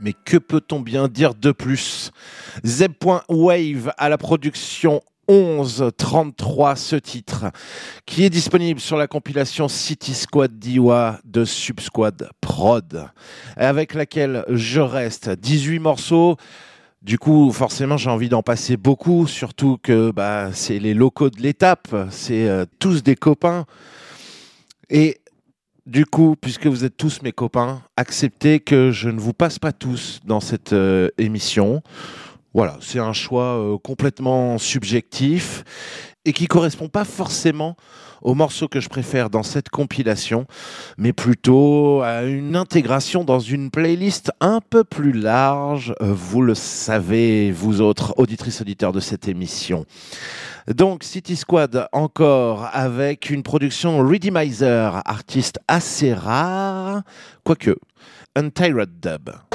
Mais que peut-on bien dire de plus? Zeb.Wave à la production 1133, ce titre, qui est disponible sur la compilation City Squad Diwa de Subsquad Prod, avec laquelle je reste 18 morceaux. Du coup, forcément, j'ai envie d'en passer beaucoup, surtout que c'est les locaux de l'étape, c'est tous des copains. Et du coup, puisque vous êtes tous mes copains, acceptez que je ne vous passe pas tous dans cette émission. Voilà, c'est un choix complètement subjectif et qui correspond pas forcément aux morceaux que je préfère dans cette compilation, mais plutôt à une intégration dans une playlist un peu plus large, vous le savez, vous autres auditrices auditeurs de cette émission. Donc City Squad encore avec une production Redeemizer, artiste assez rare, quoique, Untired Dub.